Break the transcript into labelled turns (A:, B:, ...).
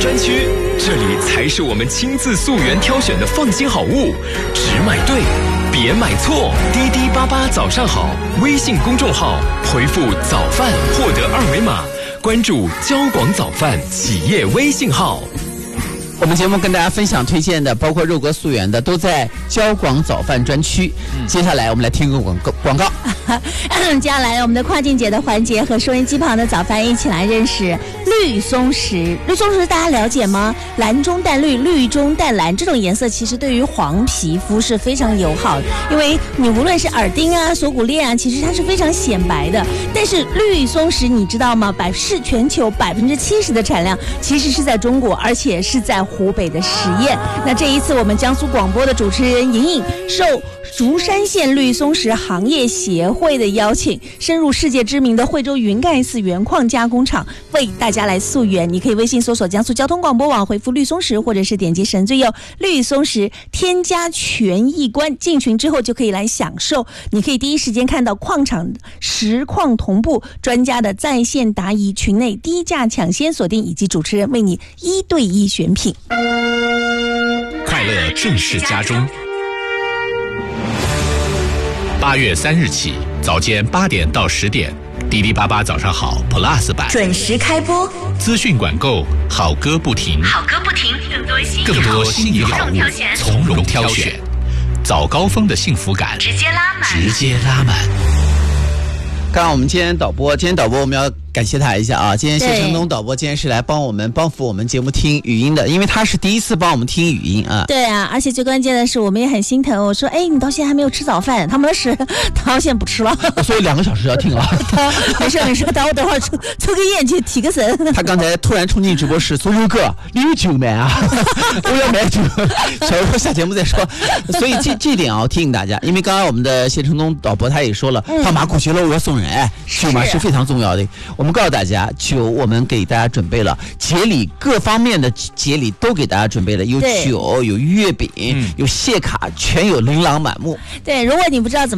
A: 专区，这里才是我们亲自溯源挑选的放心好物，只买对，别买错。滴滴88早上好，微信公众号回复早饭获得2维码，关注交广早饭企业微信号。
B: 我们节目跟大家分享推荐的，包括肉鸽溯源的，都在交广早饭专区。接下来我们来听个广告。
C: 接下来我们的跨境节的环节和收音机旁的早饭一起来认识绿松石。绿松石大家了解吗？蓝中带绿，绿中带蓝，这种颜色其实对于黄皮肤是非常友好的，因为你无论是耳钉啊、锁骨链啊，其实它是非常显白的。但是绿松石你知道吗？是全球70%的产量其实是在中国，而且是在湖北的十堰。那这一次我们江苏广播的主持人莹莹受竹山县绿松石行业协会的邀请，深入世界知名的惠州云盖寺原矿加工厂，为大家来溯源。你可以微信搜索江苏交通广播网，回复绿松石，或者是点击神最右绿松石，添加权益关，进群之后就可以来享受。你可以第一时间看到矿场实况同步，专家的在线答疑，群内低价抢先锁定，以及主持人为你1对1选品。
D: 快乐正式家中。8月3日起，早间8点到10点，滴滴88早上好 Plus 版
C: 准时开播，
D: 资讯管购，好歌不停，
C: 好歌不停，
D: 更多心仪好物从容挑选，早高峰的幸福感直接拉满。
B: 刚刚我们今天导播我们要感谢他一下啊！今天谢承东导播今天是来帮扶我们节目听语音的，因为他是第一次帮我们听语音啊。
C: 对啊，而且最关键的是我们也很心疼。我说，你到现在还没有吃早饭，他们是他现在不吃了，
B: 所以2个小时要听了。
C: 没事，我等会儿抽个烟去提个神。
B: 他刚才突然冲进直播室说：“优哥，你有酒没啊？我要买酒。”小时候下节目再说。所以这点啊，提醒大家，因为刚刚我们的谢承东导播他也说了，他马古节了，我要送人，酒嘛是非常重要的。我们告诉大家，酒我们给大家准备了节礼，各方面的节礼都给大家准备了，有酒，有月饼，有谢卡，全有琳琅满目。
C: 对，如果你不知道怎么